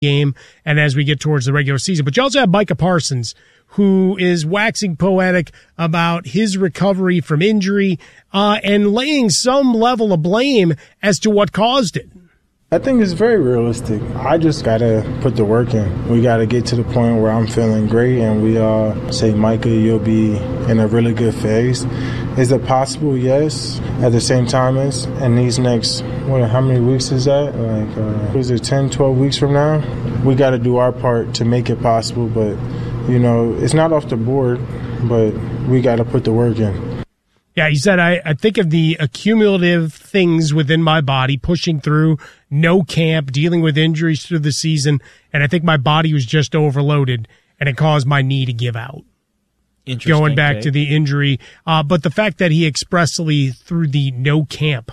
game and as we get towards the regular season. But you also have Micah Parsons, who is waxing poetic about his recovery from injury and laying some level of blame as to what caused it. I think it's very realistic. I just got to put the work in. We got to get to the point where I'm feeling great and we say, Micah, you'll be in a really good phase. Is it possible? Yes. At the same time, in these next, how many weeks is that? Is it 10, 12 weeks from now? We got to do our part to make it possible, but, it's not off the board, but we got to put the work in. Yeah, he said, I think of the accumulative things within my body, pushing through, no camp, dealing with injuries through the season, and I think my body was just overloaded, and it caused my knee to give out. Going back to the injury. But the fact that he expressly threw the no camp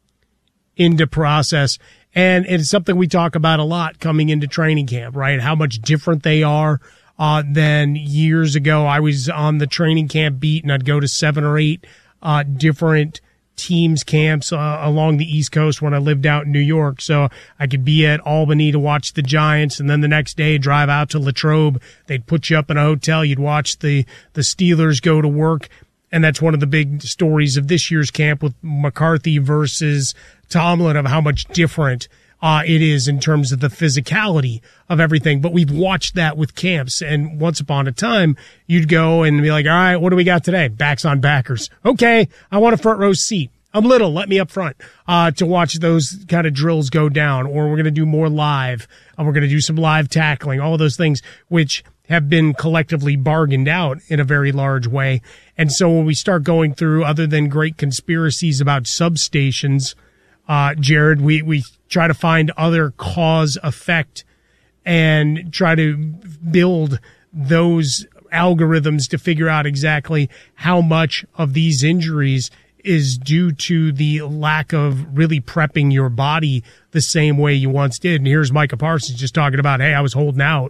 into process, and it's something we talk about a lot coming into training camp, right? How much different they are than years ago. I was on the training camp beat, and I'd go to 7 or 8 different teams camps along the East Coast when I lived out in New York. So I could be at Albany to watch the Giants, and then the next day drive out to Latrobe. They'd put you up in a hotel. You'd watch the Steelers go to work. And that's one of the big stories of this year's camp with McCarthy versus Tomlin, of how much different it is in terms of the physicality of everything. But we've watched that with camps. And once upon a time, you'd go and be like, all right, what do we got today? Backs on backers. Okay, I want a front row seat. I'm little. Let me up front to watch those kind of drills go down. Or we're going to do more live. We're going to do some live tackling, all those things, which have been collectively bargained out in a very large way. And so when we start going through, other than great conspiracies about substations, Jared, we try to find other cause effect and try to build those algorithms to figure out exactly how much of these injuries is due to the lack of really prepping your body the same way you once did. And here's Micah Parsons just talking about, hey, I was holding out,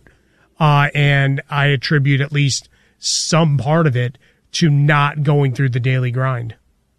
and I attribute at least some part of it to not going through the daily grind.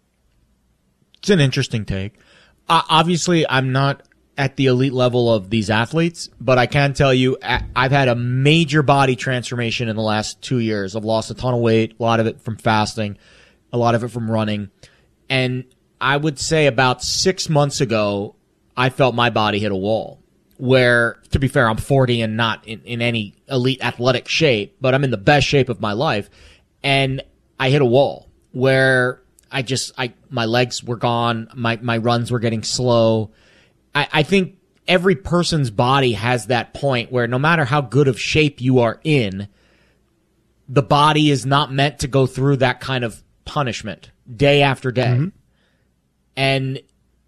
It's an interesting take. Obviously, I'm not at the elite level of these athletes, but I can tell you I've had a major body transformation in the last 2 years. I've lost a ton of weight, a lot of it from fasting, a lot of it from running. And I would say about 6 months ago, I felt my body hit a wall where, to be fair, I'm 40 and not in any elite athletic shape, but I'm in the best shape of my life. And I hit a wall where my legs were gone. My runs were getting slow. I think every person's body has that point where no matter how good of shape you are in, the body is not meant to go through that kind of punishment day after day. Mm-hmm. And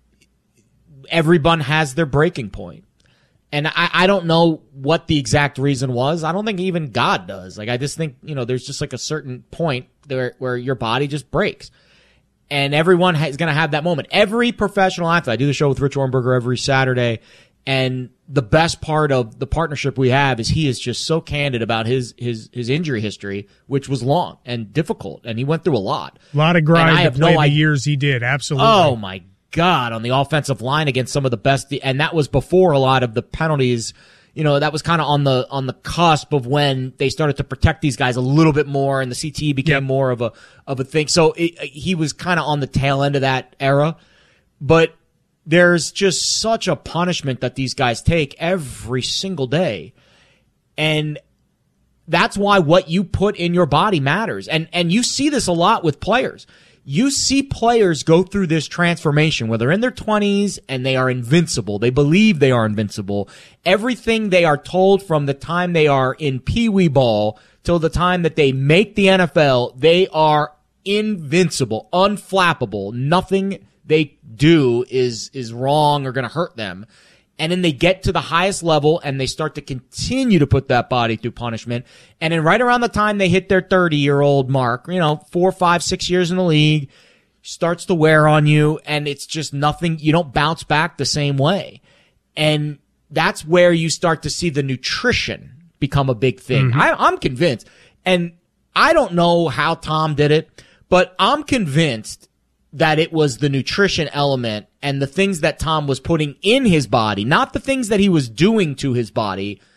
everyone has their breaking point. And I don't know what the exact reason was. I don't think even God does. I just think, there's just a certain point there where your body just breaks. And everyone is going to have that moment. Every professional athlete, I do the show with Rich Ornberger every Saturday, and the best part of the partnership we have is he is just so candid about his injury history, which was long and difficult, and he went through a lot. A lot of grind to play the years he did, absolutely. Oh, my God, on the offensive line against some of the best, and that was before a lot of the penalties. That was kind of on the cusp of when they started to protect these guys a little bit more, and the CTE became more of a thing. So he was kind of on the tail end of that era. But there's just such a punishment that these guys take every single day. And that's why what you put in your body matters. And you see this a lot with players. You see players go through this transformation where they're in their 20s and they are invincible. They believe they are invincible. Everything they are told from the time they are in peewee ball till the time that they make the NFL, they are invincible, unflappable. Nothing they do is wrong or going to hurt them. And then they get to the highest level and they start to continue to put that body through punishment. And then right around the time they hit their 30-year-old mark, 4, 5, 6 years in the league, starts to wear on you, and it's just nothing. You don't bounce back the same way. And that's where you start to see the nutrition become a big thing. Mm-hmm. I'm convinced. And I don't know how Tom did it, but I'm convinced that it was the nutrition element and the things that Tom was putting in his body, not the things that he was doing to his body,